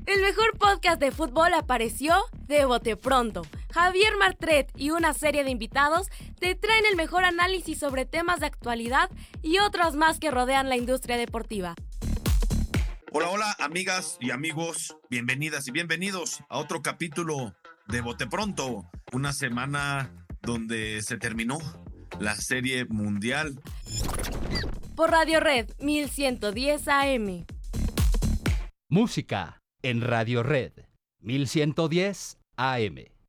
El mejor podcast de fútbol apareció de bote pronto. Javier Martret y una serie de invitados te traen el mejor análisis sobre temas de actualidad y otros más que rodean la industria deportiva. Hola, hola, amigas y amigos, bienvenidas y bienvenidos a otro capítulo de Bote Pronto, una semana donde se terminó la Serie Mundial. Por Radio Red 1110 AM. Música en Radio Red 1110 AM.